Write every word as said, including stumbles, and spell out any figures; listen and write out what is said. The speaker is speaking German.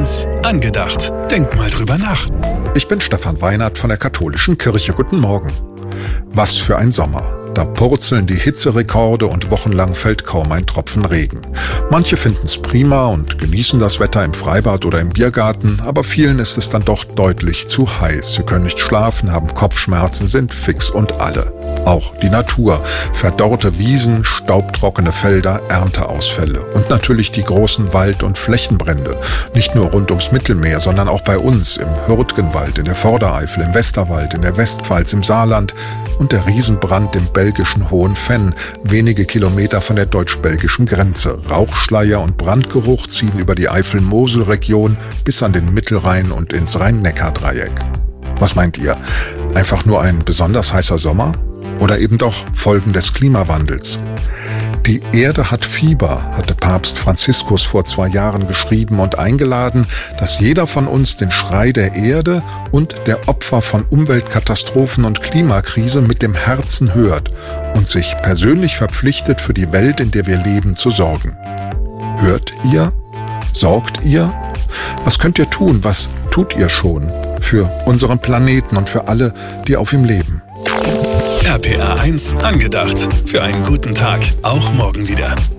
eins angedacht. Denk mal drüber nach. Ich bin Stefan Weinert von der Katholischen Kirche. Guten Morgen. Was für ein Sommer. Da purzeln die Hitzerekorde und wochenlang fällt kaum ein Tropfen Regen. Manche finden es prima und genießen das Wetter im Freibad oder im Biergarten, aber vielen ist es dann doch deutlich zu heiß. Sie können nicht schlafen, haben Kopfschmerzen, sind fix und alle. Auch die Natur. Verdorrte Wiesen, staubtrockene Felder, Ernteausfälle. Und natürlich die großen Wald- und Flächenbrände. Nicht nur rund ums Mittelmeer, sondern auch bei uns im Hürtgenwald, in der Vordereifel, im Westerwald, in der Westpfalz, im Saarland und der Riesenbrand im belgischen Hohenfenn, wenige Kilometer von der deutsch-belgischen Grenze. Rauchschleier und Brandgeruch ziehen über die Eifel-Mosel-Region bis an den Mittelrhein und ins Rhein-Neckar-Dreieck. Was meint ihr? Einfach nur ein besonders heißer Sommer? Oder eben doch Folgen des Klimawandels? Die Erde hat Fieber, hatte Papst Franziskus vor zwei Jahren geschrieben und eingeladen, dass jeder von uns den Schrei der Erde und der Opfer von Umweltkatastrophen und Klimakrise mit dem Herzen hört und sich persönlich verpflichtet, für die Welt, in der wir leben, zu sorgen. Hört ihr? Sorgt ihr? Was könnt ihr tun? Was tut ihr schon für unseren Planeten und für alle, die auf ihm leben? R P R eins angedacht. Für einen guten Tag, auch morgen wieder.